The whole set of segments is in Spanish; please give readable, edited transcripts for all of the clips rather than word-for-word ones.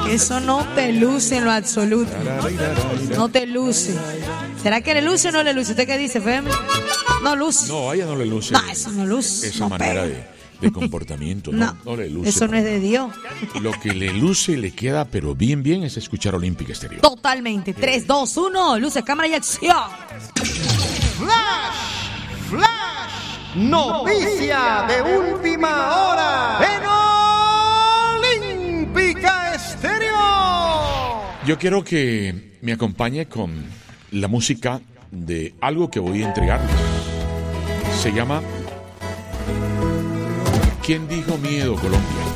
Eso no te luce en lo absoluto. No te luce. ¿Será que le luce o no le luce? ¿Usted qué dice, Femi? No luce. No, a ella no le luce. No, eso no luce. Esa no manera de comportamiento. No le luce. Eso no es de Dios. Lo que le luce y le queda, pero bien, es escuchar Olímpica Estéreo. Totalmente. 3, 2, 1. Luces, cámara y acción. Flash. Noticia de última hora en Olímpica Estéreo. Yo quiero que me acompañe con la música de algo que voy a entregarles. Se llama ¿Quién dijo miedo, Colombia?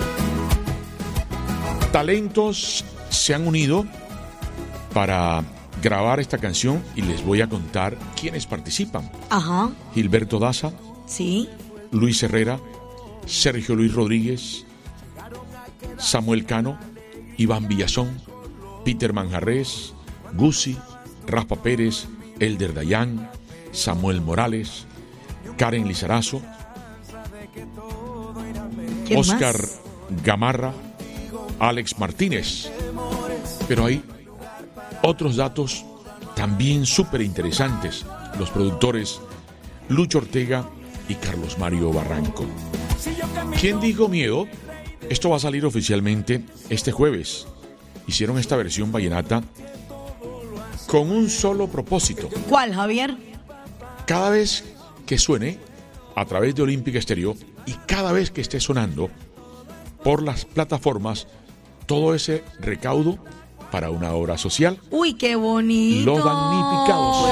Talentos se han unido para grabar esta canción y les voy a contar quiénes participan. Ajá. Gilberto Daza, Sí. Luis Herrera, Sergio Luis Rodríguez, Samuel Cano, Iván Villazón, Peter Manjarrés, Guzzi, Rafa Pérez, Elder Dayan, Samuel Morales, Karen Lizarazo, Oscar Gamarra, Alex Martínez. Pero hay otros datos también súper interesantes. Los productores Lucho Ortega y Carlos Mario Barranco. ¿Quién dijo miedo? Esto va a salir oficialmente este jueves. Hicieron esta versión vallenata con un solo propósito. ¿Cuál, Javier? Cada vez que suene a través de Olímpica Estéreo y cada vez que esté sonando por las plataformas, todo ese recaudo para una obra social. Uy, qué bonito. Los damnificados.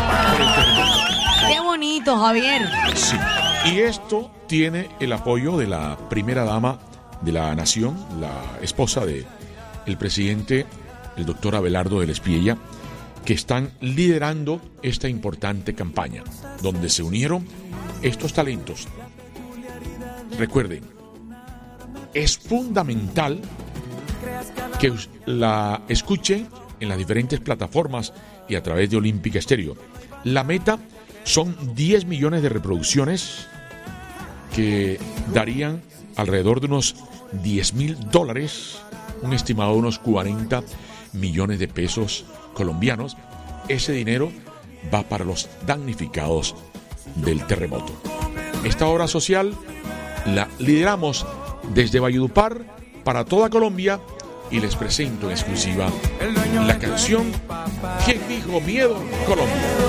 Qué bonito, Javier. Sí. Y esto tiene el apoyo de la primera dama de la nación, la esposa de el presidente, el doctor Abelardo del Espiella, que están liderando esta importante campaña, donde se unieron estos talentos. Recuerden, es fundamental que la escuchen en las diferentes plataformas y a través de Olímpica Estéreo. La meta son 10 millones de reproducciones que darían alrededor de unos $10,000, un estimado de unos 40 millones de pesos colombianos. Ese dinero va para los damnificados del terremoto. Esta obra social la lideramos desde Valledupar para toda Colombia y les presento en exclusiva la canción ¿Quién dijo miedo, Colombia?